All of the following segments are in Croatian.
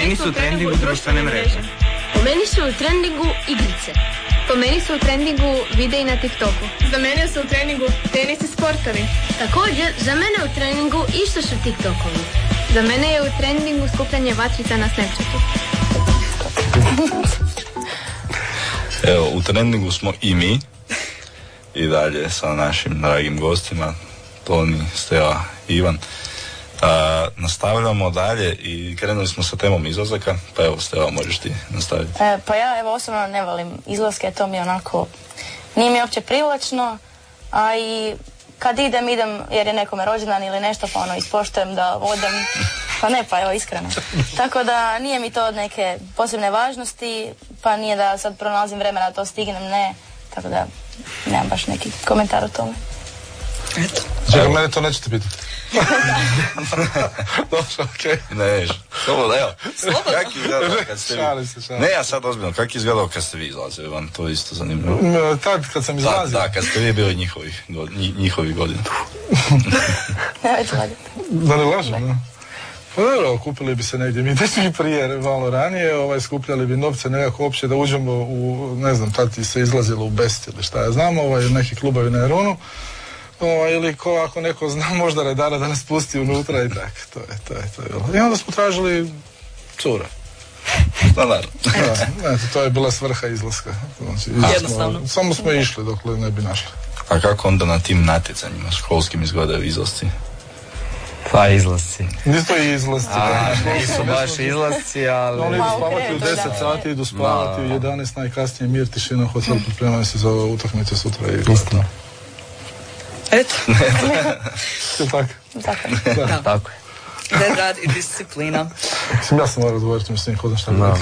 meni su u trendingu društvene mreže. Po meni su u trendingu igrice. Po meni su u trendingu videi na TikToku. Za mene su u trendingu tenis i sportovi. Također, za mene u trendingu isto su TikTokovi. Za mene je u trendingu skupljanje vatrica na Snapchatu. Evo, u trendingu smo i mi. I dalje sa našim dragim gostima, Toni, Steva i Ivan. Nastavljamo dalje i krenuli smo sa temom izlazaka, pa evo Steva, možeš ti nastaviti. Pa ja evo osobno ne volim izlaske, to mi je onako, nije mi uopće privlačno, a i kad idem jer je nekome rođendan ili nešto, pa ono ispoštujem da odem, pa ne, pa evo iskreno. Tako da nije mi to od neke posebne važnosti, pa nije da sad pronalazim vremena da to stignem, ne, tako da nemam baš neki komentar o tome. Eto. Čekaj, mene to nećete pitati. Dobro, okej. Ne, slobodno, evo. Slobodno? Kak je izgledalo kad ste vi... Šalim. Ne, ja sad ozbiljno, kak je izgledalo kad ste vi izlazili van, to je isto zanimljivo. Tad kad sam izlazio? Da, kad ste vi bili njihovi godina. Nemojte lagati. Da ne lažem, ne? Pa dobro, kupili bi se negdje, mi desni prije, malo ranije, skupljali bi novce nekako uopće da uđemo u, ne znam, tad se izlazilo u Best ili šta ja znam, neki klubovi na Erunu. Ili ako neko zna možda redara da nas pusti unutra i tak, to je bilo. I onda smo tražili cure. Standardno. To je bila svrha izlaska. Znači, jednostavno. Samo smo išli dokle ne bi našli. A kako onda na tim natjecanjima školskim izgledaju izlasci? Pa izlasci. Nisu to i izlasci. Nisu baš izlasci, ali... Oni idu spavati u 10 sati, idu spavati u 11, najkasnije mir, tišina, hotel, pripremaju se za utakmice sutra i... Istina. Eto. Tako je. Red rad i disciplina. Ja sam morao odgovoriti, mislim, hodam šta gledati.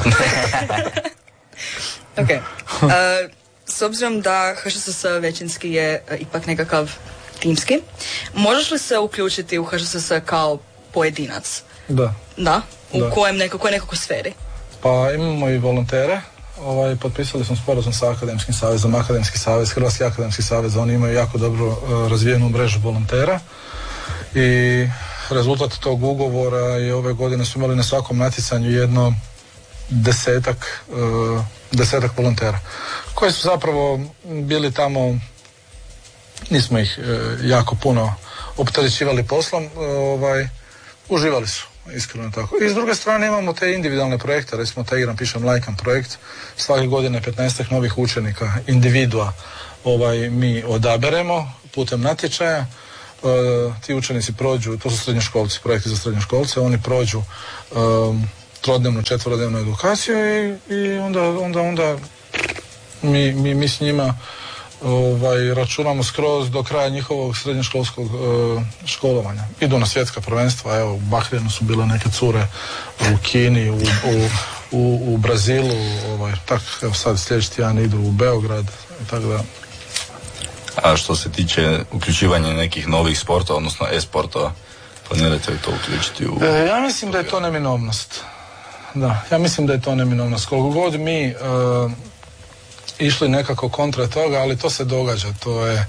Ok. S obzirom da HŠSS većinski je ipak nekakav timski, možeš li se uključiti u HŠSS kao pojedinac? Da. Da? U kojoj nekakvoj sferi? Pa imamo i volontere. Potpisali smo sporazum sa Akademskim savezom, Akademski savez, Hrvatski akademski savez, oni imaju jako dobro razvijenu mrežu volontera i rezultat tog ugovora je ove godine su imali na svakom natjecanju jedno desetak volontera koji su zapravo bili tamo, nismo ih jako puno opterećivali poslom, uživali su. Iskreno tako. I s druge strane imamo te individualne projekte, recimo taj Igram pišem lajkam projekt, svake godine 15 novih učenika, individua mi odaberemo putem natječaja, ti učenici prođu, to su srednjoškolci, projekti za srednjoškolce, oni prođu trodnevnu, četverodnevnu edukaciju i onda mi s njima računamo skroz do kraja njihovog srednjoškolskog školovanja. Idu na svjetska prvenstva, evo u Bahreinu su bile neke cure, u Kini, u Brazilu, tako evo sad sljedeći tjedan idu u Beograd i tako da. A što se tiče uključivanja nekih novih sporta, odnosno e-sportova, planirate li to uključiti u... Ja mislim da je to neminovnost. Da, ja mislim da je to neminovnost. Koliko god mi išli nekako kontra toga, ali to se događa, to je...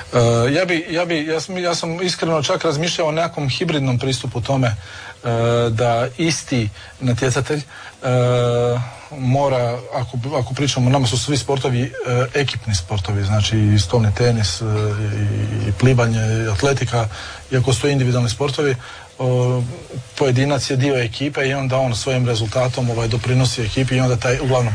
Ja sam iskreno čak razmišljao o nekakvom hibridnom pristupu tome da isti natjecatelj mora, ako pričamo, nama su svi sportovi ekipni sportovi, znači i stolni tenis, i plivanje, i atletika, iako su to individualni sportovi, pojedinac je dio ekipe i onda on svojim rezultatom doprinosi ekipi i onda taj, uglavnom,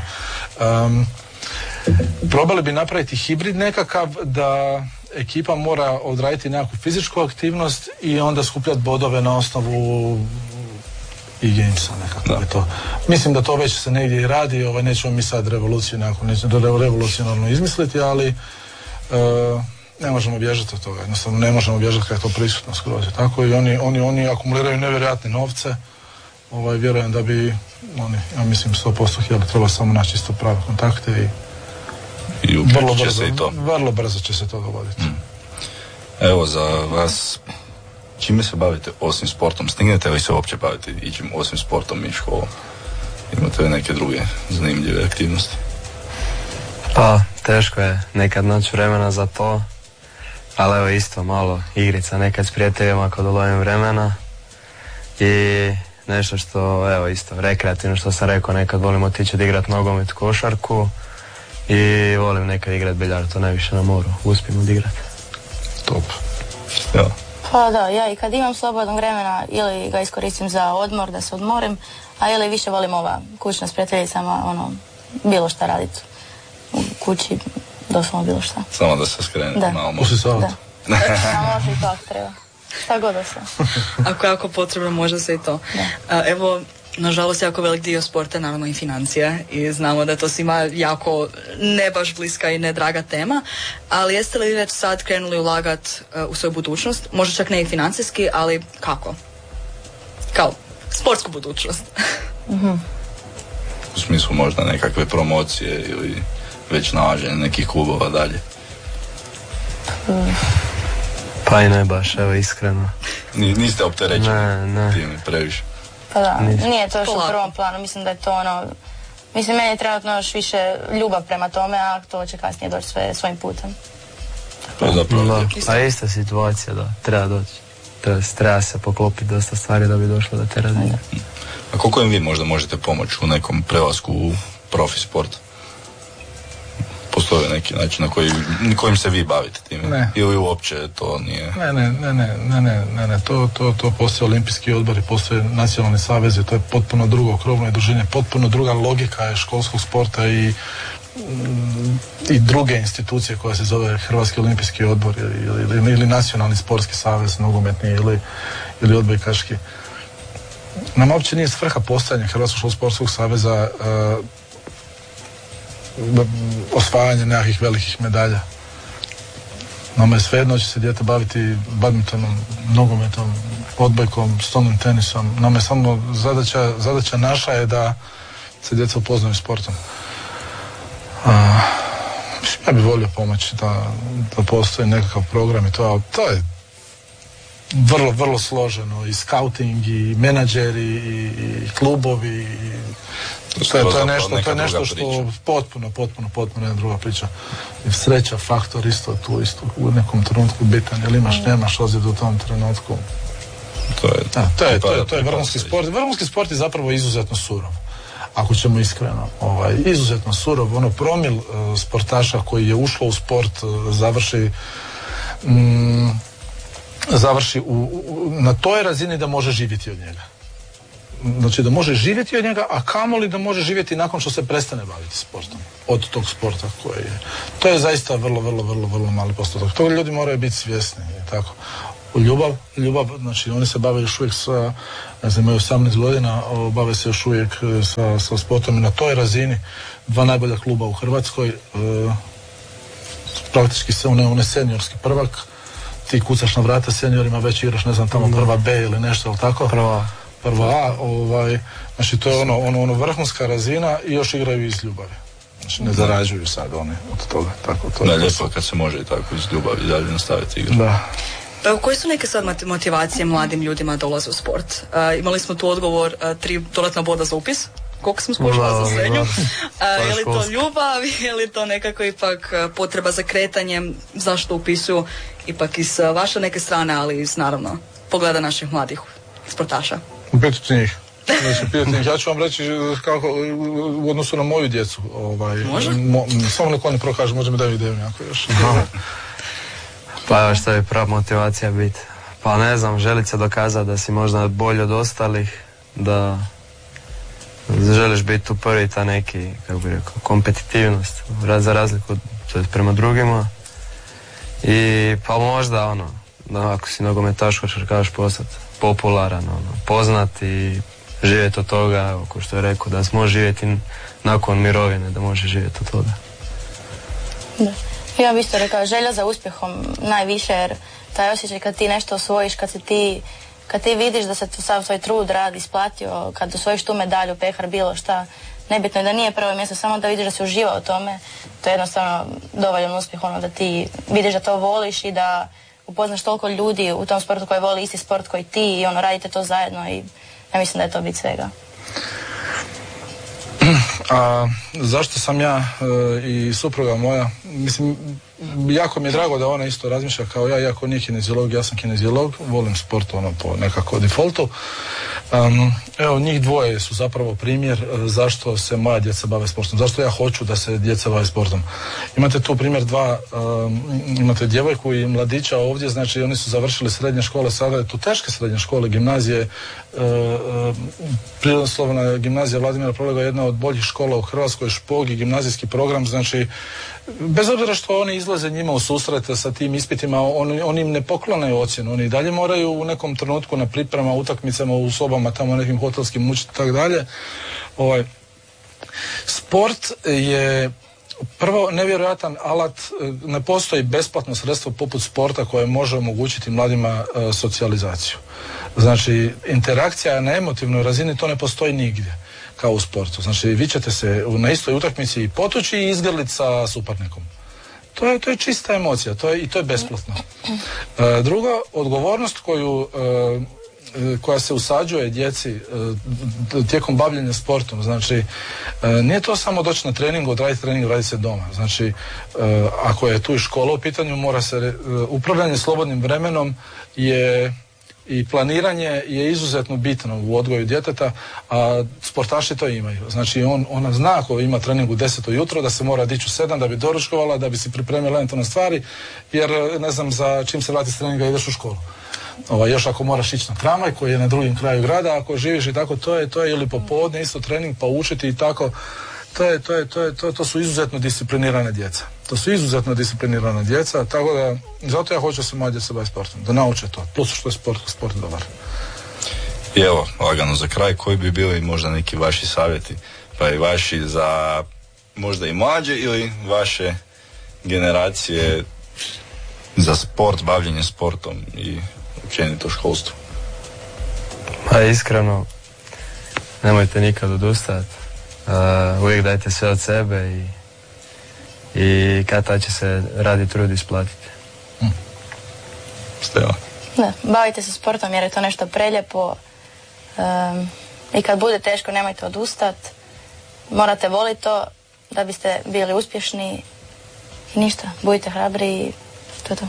probali bi napraviti hibrid nekakav da ekipa mora odraditi nekakvu fizičku aktivnost i onda skupljati bodove na osnovu e-gamesa nekako je to. Mislim da to već se negdje i radi, nećemo mi sad revoluciju revolucionarno izmisliti, ali ne možemo bježati od toga, jednostavno ne možemo bježati kad je to prisutno skroz. Tako i oni akumuliraju nevjerojatne novce, vjerujem da bi oni, ja mislim 100% htjeli, treba samo naći isto prave kontakte i vrlo brzo će se to dogoditi. Evo, za vas, čime se bavite osim sportom? Stignete li se uopće baviti ičim osim sportom i školom? Imate li neke druge zanimljive aktivnosti? Pa, teško je nekad naći vremena za to, ali evo isto malo igrica nekad s prijateljima kad ulovim vremena i nešto što, evo isto, rekreativno što sam rekao, nekad volim otići igrati nogomet, košarku i volim nekad igrati biljard, to najviše na moru, uspijem odigrati. Top. Ja. Pa da, ja i kad imam slobodnog vremena ili ga iskoristim za odmor, da se odmorim, a ili više volim ova kućna s prijateljicama, bilo šta raditi u kući, doslovno bilo šta. Samo da se skrenete malo. Usisavati. Da. Može i to ako treba. Šta god da se. Ako je jako potrebno, može se i to. Evo, nažalost, jako velik dio sporta, naravno i financija, i znamo da to svima jako ne baš bliska i ne draga tema, ali jeste li već sad krenuli ulagati u svoju budućnost? Možda čak ne i financijski, ali kako? Kao sportsku budućnost. U smislu možda nekakve promocije ili već nalaženje nekih klubova dalje. Pa i ne baš, evo iskreno. Niste opterećeni ne. time previše? Pa da, nije to još u prvom planu, mislim da je to mislim meni je trenutno još više ljubav prema tome, a to će kasnije doći sve svojim putem. Pa zapravo. Pa ista situacija, da, treba doći. Treba se poklopiti dosta stvari da bi došlo do te razine. A koliko im vi možda možete pomoći u nekom prelasku u profi sport? Postoje neki način na kojim se vi bavite time? Ne. Ili uopće to nije? Ne, to postoje olimpijski odbori, postoje nacionalni savezi, to je potpuno drugo krovno udruženje, potpuno druga logika je školskog sporta i druge institucije koja se zove Hrvatski olimpijski odbor ili nacionalni sportski savez, nogometni ili odbojkaški. Nama uopće nije svrha postojanja Hrvatskog sportskog saveza osvajanje nekakvih velikih medalja. Nama je svejedno će se dijete baviti badmintonom, nogometom, odbojkom, stolnim tenisom. Nama je samo zadaća naša je da se djeca upoznaju sportom. Ja bih volio pomoći da postoji nekakav program i to, ali to je vrlo, vrlo složeno. I scouting, i menadžeri, i klubovi, to je nešto što potpuno jedna druga priča. I sreća, faktor isto tu u nekom trenutku bitan, ili nemaš ozljed u tom trenutku. To je vrhunski sport. Vrhunski sport je zapravo izuzetno surov. Ako ćemo iskreno, izuzetno surov, promil sportaša koji je ušao u sport završi na toj razini da može živjeti od njega. Znači da može živjeti od njega, a kamoli da može živjeti nakon što se prestane baviti sportom. Od tog sporta koji je. To je zaista vrlo mali postotak. Toga ljudi moraju biti svjesni. Tako. Ljubav, znači oni se bave još uvijek sa, imaju 18 godina, bave se još uvijek sa sportom i na toj razini 2 najbolja kluba u Hrvatskoj, praktički se one seniorski prvak, ti kucaš na vrata seniorima, već igraš, ne znam, tamo prva B ili nešto, ali tako? Prva A, znači to je ono vrhunska razina i još igraju iz ljubavi. Znači ne zarađuju sad oni od toga, tako to. Da, lijepo kad se može i tako iz ljubavi dalje nastaviti igrati. Da. Pa koji su neke sad motivacije mladim ljudima da ulaze u sport? Imali smo tu odgovor 3 dodatna boda za upis. Koliko smo skušali za srednju? Je li to ljubav, je li to nekako ipak potreba za kretanjem, zašto upisuju ipak iz vaše neke strane, ali iz naravno pogleda naših mladih sportaša? Pitajte njih. Ja ću vam reći kako u odnosu na moju djecu. Može? Samo neko ne prokaže, možda mi daju ideju jako još. Pa što je prava motivacija biti? Pa ne znam, želit se dokazati da si možda bolji od ostalih, da želiš biti tu prvi, ta neki, kako bi rekao, kompetitivnost za razliku prema drugima. I pa možda ako si nogometaš, hoćeš postati popularan, poznat i živjeti od toga, kao što je rekao, da može živjeti nakon mirovine, da može živjeti od toga. Da. Ja bih isto rekao, želja za uspjehom najviše, jer taj osjećaj kad ti nešto osvojiš, kad ti vidiš da se sav tvoj trud rad isplatio, kad osvojiš tu medalju, pehar, bilo šta, nebitno je da nije prvo mjesto, samo da vidiš da se uživa u tome, to je jednostavno dovoljan uspjeh, da ti vidiš da to voliš i da upoznaš toliko ljudi u tom sportu koji voli isti sport koji ti i radite to zajedno i ja mislim da je to bit svega. A zašto sam ja i supruga moja, mislim, jako mi je drago da ona isto razmišlja kao ja, iako nije kineziolog, ja sam kineziolog, volim sport po nekako defaultu. Evo, njih dvoje su zapravo primjer zašto se moja djeca bave sportom, zašto ja hoću da se djeca bave sportom. Imate tu primjer dva, imate djevojku i mladića ovdje, znači oni su završili srednje škole, sada je tu teške srednje škole, gimnazije, prirodoslovna gimnazija Vladimira Prolega je jedna od boljih škola u Hrvatskoj, Špog i gimnazijski program, znači bez obzira što oni izlaze njima u susrete sa tim ispitima, oni im ne poklonaju ocjenu, oni dalje moraju u nekom trenutku na pripremama, utakmicama, u sobama, tamo nekim hotelskim učiti i tako dalje. Sport je prvo nevjerojatan alat, ne postoji besplatno sredstvo poput sporta koje može omogućiti mladima socijalizaciju. Znači, interakcija na emotivnoj razini, to ne postoji nigdje kao u sportu. Znači, vi ćete se na istoj utakmici i potući i izgrliti sa suparnikom. To je čista emocija, i to je besplatno. Druga, odgovornost koja se usađuje djeci tijekom bavljenja sportom, znači nije to samo doći na trening, odraditi trening, raditi se doma. Znači, ako je tu i škola u pitanju, mora se upravljanje slobodnim vremenom i planiranje je izuzetno bitno u odgoju djeteta, a sportaši to imaju. Znači, ona zna ako ima trening u 10 ujutro da se mora dići u 7 da bi doručkovala, da bi si pripremila elementarne stvari, jer ne znam za čim se vrati s treninga ideš u školu. Još ako moraš ići na tramvaj koji je na drugim kraju grada, ako živiš i tako, to je ili popodne isto trening pa učiti i tako. To su izuzetno disciplinirane djeca. Tako da zato ja hoću da se moja djeca baviti sportom, da nauče to. Plus što je sport dobar. I evo, lagano za kraj, koji bi bili možda neki vaši savjeti, pa i vaši za možda i mlađe ili vaše generacije za sport, bavljenje sportom i općenito školstvo? Pa iskreno, nemojte nikad odustati. Uvijek dajte sve od sebe i kad će se radi trud isplatiti. Steva? Da, bavite se sportom jer je to nešto prelijepo i kad bude teško nemojte odustati. Morate voliti to da biste bili uspješni i ništa, budite hrabri i to je to.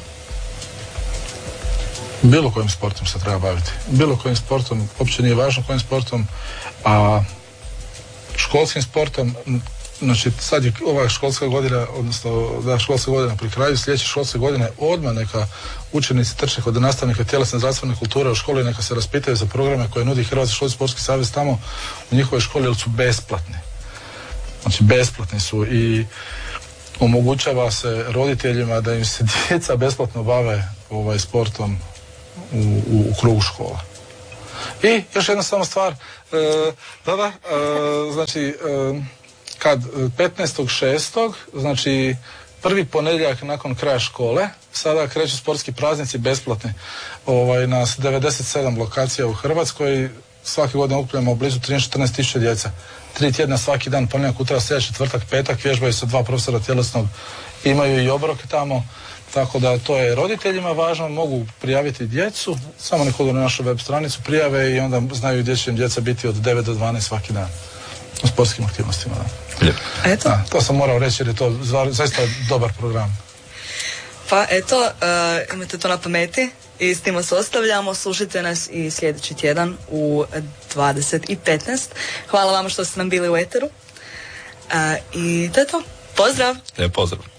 Bilo kojim sportom se treba baviti. Bilo kojim sportom, uopće nije važno kojim sportom, a školskim sportom, znači sad je ova školska godina, odnosno da školska godina pri kraju, sljedeće školske godine odmah neka učenici trče kod nastavnika tjelesne zdravstvene kulture u školi, neka se raspitaju za programe koje nudi Hrvatski školski sportski savez tamo u njihovoj školi, jer su besplatni. Znači besplatni su i omogućava se roditeljima da im se djeca besplatno bave sportom u krugu škola. I još jedna samo stvar, znači kad 15.6. znači prvi ponedjeljak nakon kraja škole, sada kreću sportski praznici besplatni na 97 lokacija u Hrvatskoj, svake godine okupljamo blizu 13-14 tisuća djeca. 3 tjedna svaki dan, ponedjeljak, utorak, srijeda, četvrtak, petak, vježbaju se 2 profesora tjelesnog, imaju i obroke tamo. Tako da to je roditeljima važno, mogu prijaviti djecu, samo nek odu na našu web stranicu, prijave i onda znaju gdje će im djeca biti od 9 do 12 svaki dan u sportskim aktivnostima. Eto. To sam morao reći jer je to zaista dobar program. Pa eto, imate to na pameti i s tim se ostavljamo. Slušajte nas i sljedeći tjedan u 20:15. Hvala vam što ste nam bili u eteru. I to je to. Pozdrav! Pozdrav!